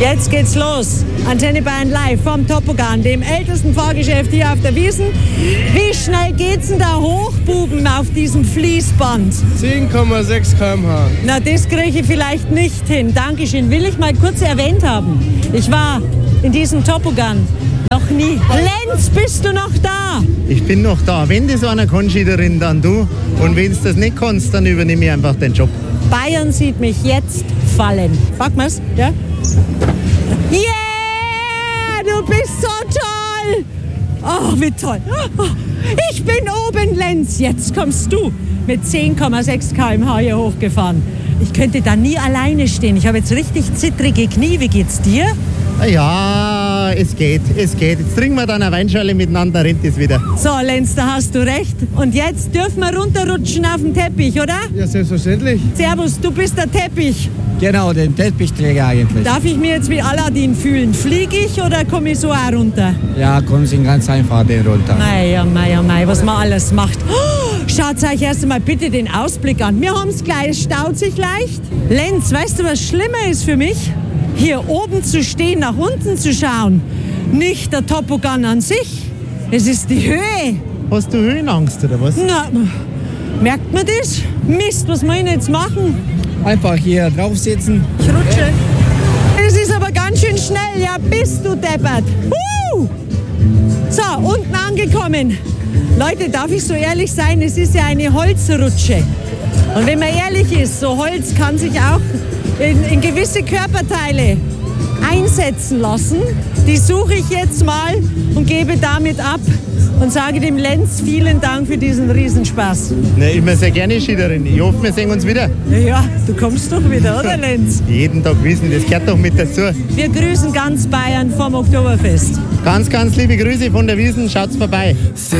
Jetzt geht's los. Antenne Bayern live vom Toboggan, dem ältesten Fahrgeschäft hier auf der Wiesn. Wie schnell geht's denn da hoch, Buben, auf diesem Fließband? 10,6 km/h. Na, das kriege ich vielleicht nicht hin. Dankeschön. Will ich mal kurz erwähnt haben. Ich war in diesem Toboggan noch nie. Lenz, bist du noch da? Ich bin noch da. Wenn das einer kann, Schiederin, dann du. Und wenn du das nicht kannst, dann übernehme ich einfach den Job. Bayern sieht mich jetzt fallen. Packen wir's? Ja? Yeah, du bist so toll. Oh, wie toll. Ich bin oben, Lenz. Jetzt kommst du mit 10,6 km/h hier hochgefahren. Ich könnte da nie alleine stehen. Ich habe jetzt richtig zittrige Knie. Wie geht's dir? Ja, es geht. Jetzt trinken wir dann eine Weinschale miteinander, rennt es wieder. So, Lenz, da hast du recht. Und jetzt dürfen wir runterrutschen auf den Teppich, oder? Ja, selbstverständlich. Servus, du bist der Teppich. Genau, den Teppichträger eigentlich. Darf ich mir jetzt wie Aladdin fühlen? Fliege ich oder komme ich so auch runter? Ja, kommen Sie ganz einfach den runter. Mei, was man alles macht. Oh, schaut euch erst einmal bitte den Ausblick an. Wir haben es gleich, es staut sich leicht. Lenz, weißt du, was schlimmer ist für mich? Hier oben zu stehen, nach unten zu schauen. Nicht der Toboggan an sich, es ist die Höhe. Hast du Höhenangst oder was? Na, merkt man das? Mist, was muss ich jetzt machen? Einfach hier drauf sitzen. Ich rutsche. Es ist aber ganz schön schnell. Ja, bist du deppert. So, unten angekommen. Leute, darf ich so ehrlich sein? Es ist ja eine Holzrutsche. Und wenn man ehrlich ist, so Holz kann sich auch in gewisse Körperteile einsetzen lassen. Die suche ich jetzt mal und gebe damit ab und sage dem Lenz vielen Dank für diesen Riesenspaß. Na, immer sehr gerne, Schiederin. Ich hoffe, wir sehen uns wieder. Ja, du kommst doch wieder, oder Lenz? Jeden Tag wissen, das gehört doch mit dazu. Wir grüßen ganz Bayern vom Oktoberfest. Ganz, ganz liebe Grüße von der Wiesn. Schaut's vorbei.